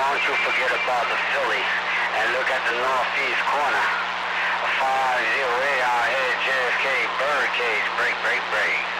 don't you forget about the Phillies and look at the northeast corner. 508 out here, JFK, birdcage, break, break, break.